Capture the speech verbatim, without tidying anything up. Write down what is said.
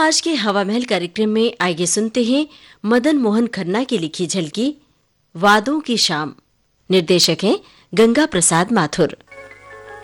आज के हवा महल कार्यक्रम में आइए सुनते हैं मदन मोहन खन्ना की लिखी झलकी वादों की शाम। निर्देशक हैं गंगा प्रसाद माथुर।